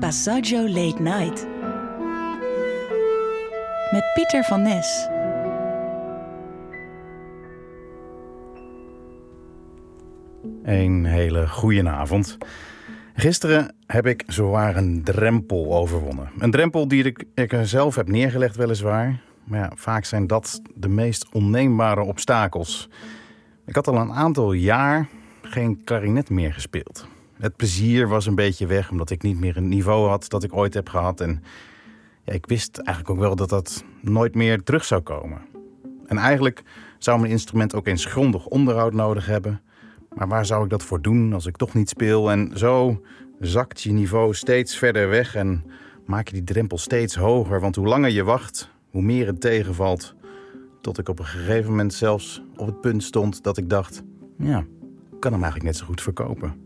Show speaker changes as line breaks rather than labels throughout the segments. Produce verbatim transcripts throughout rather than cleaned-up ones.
Passaggio Late Night. Met Pieter van Nes.
Een hele goeie avond. Gisteren heb ik zowaar een drempel overwonnen. Een drempel die ik, ik er zelf heb neergelegd weliswaar. Maar ja, vaak zijn dat de meest onneembare obstakels. Ik had al een aantal jaar geen klarinet meer gespeeld. Het plezier was een beetje weg, omdat ik niet meer een niveau had dat ik ooit heb gehad. En ja, ik wist eigenlijk ook wel dat dat nooit meer terug zou komen. En eigenlijk zou mijn instrument ook eens grondig onderhoud nodig hebben. Maar waar zou ik dat voor doen als ik toch niet speel? En zo zakt je niveau steeds verder weg en maak je die drempel steeds hoger. Want hoe langer je wacht, hoe meer het tegenvalt. Tot ik op een gegeven moment zelfs op het punt stond dat ik dacht... ja, ik kan hem eigenlijk net zo goed verkopen.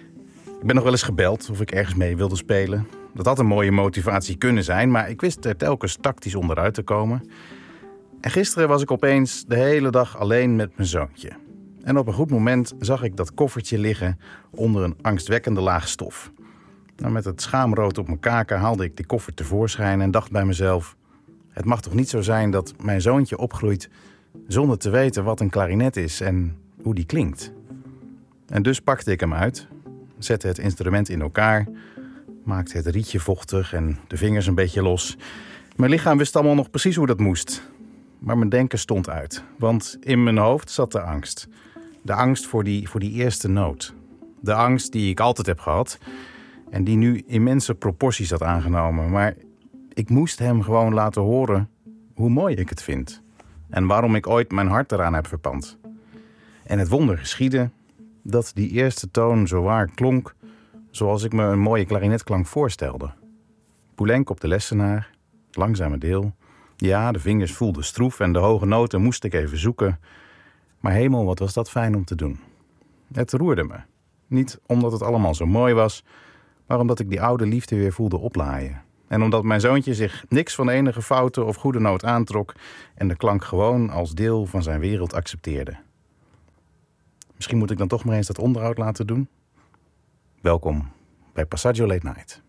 Ik ben nog wel eens gebeld of ik ergens mee wilde spelen. Dat had een mooie motivatie kunnen zijn, maar ik wist er telkens tactisch onderuit te komen. En gisteren was ik opeens de hele dag alleen met mijn zoontje. En op een goed moment zag ik dat koffertje liggen onder een angstwekkende laag stof. Nou, met het schaamrood op mijn kaken haalde ik die koffer tevoorschijn en dacht bij mezelf... het mag toch niet zo zijn dat mijn zoontje opgroeit zonder te weten wat een klarinet is en hoe die klinkt. En dus pakte ik hem uit, zette het instrument in elkaar, maakte het rietje vochtig en de vingers een beetje los. Mijn lichaam wist allemaal nog precies hoe dat moest. Maar mijn denken stond uit, want in mijn hoofd zat de angst. De angst voor die, voor die eerste noot. De angst die ik altijd heb gehad en die nu immense proporties had aangenomen. Maar ik moest hem gewoon laten horen hoe mooi ik het vind. En waarom ik ooit mijn hart eraan heb verpand. En het wonder geschiedde dat die eerste toon zowaar klonk zoals ik me een mooie klarinetklank voorstelde. Poulenc op de lessenaar, het langzame deel. Ja, de vingers voelden stroef en de hoge noten moest ik even zoeken. Maar hemel, wat was dat fijn om te doen. Het roerde me. Niet omdat het allemaal zo mooi was, maar omdat ik die oude liefde weer voelde oplaaien. En omdat mijn zoontje zich niks van enige fouten of goede noot aantrok en de klank gewoon als deel van zijn wereld accepteerde. Misschien moet ik dan toch maar eens dat onderhoud laten doen? Welkom bij Passaggio Late Night.